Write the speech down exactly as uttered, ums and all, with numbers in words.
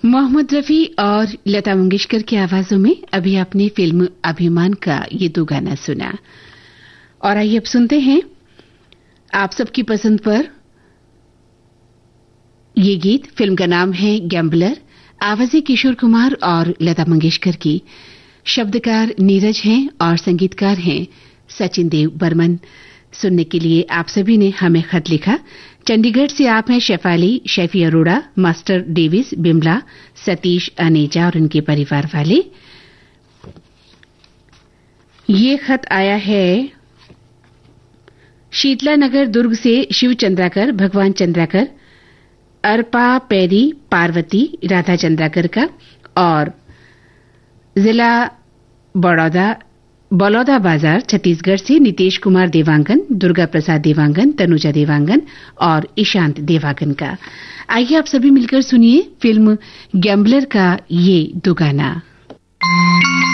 मोहम्मद रफी और लता मंगेशकर की आवाजों में अभी आपने फिल्म अभिमान का ये दो गाना सुना। और आइए अब सुनते हैं आप सबकी पसंद पर ये गीत। फिल्म का नाम है गैम्बलर। आवाजें किशोर कुमार और लता मंगेशकर की। शब्दकार नीरज हैं और संगीतकार हैं सचिन देव बर्मन। सुनने के लिए आप सभी ने हमें खत लिखा। चंडीगढ़ से आप हैं शेफाली, शेफी अरोड़ा, मास्टर डेविस, बिमला, सतीश, अनेजा और उनके परिवार वाले। ये खत आया है शीतला नगर दुर्ग से शिव चंद्राकर, भगवान चंद्राकर, अर्पा पैरी, पार्वती, राधा चंद्राकर का और जिला बड़ौदा बलौदा बाजार छत्तीसगढ़ से नितेश कुमार देवांगन, दुर्गा प्रसाद देवांगन, तनुजा देवांगन और ईशांत देवांगन का। आइए आप सभी मिलकर सुनिए फिल्म गैम्बलर का ये दो गाना।